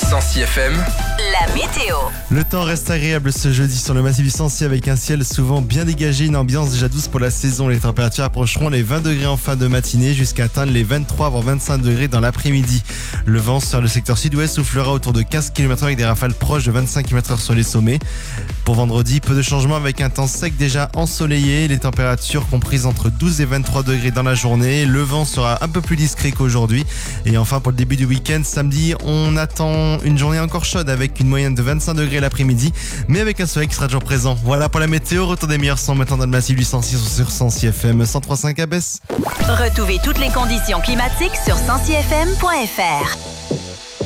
Sancy FM, la météo. Le temps reste agréable ce jeudi sur le massif du Sancy avec un ciel souvent bien dégagé, une ambiance déjà douce pour la saison. Les températures approcheront les 20 degrés en fin de matinée jusqu'à atteindre les 23 voire 25 degrés dans l'après-midi. Le vent sur le secteur sud-ouest soufflera autour de 15 km/h avec des rafales proches de 25 km/h sur les sommets. Pour vendredi, peu de changements avec un temps sec déjà ensoleillé. Les températures comprises entre 12 et 23 degrés dans la journée. Le vent sera un peu plus discret qu'aujourd'hui. Et enfin, pour le début du week-end, samedi, on attend une journée encore chaude avec une moyenne de 25 degrés l'après-midi, mais avec un soleil qui sera toujours présent. Voilà pour la météo. Retour des meilleurs sons maintenant dans le massif du Sancy sur Sancy FM 103.5 à Besse. Retrouvez toutes les conditions climatiques sur sancyfm.fr.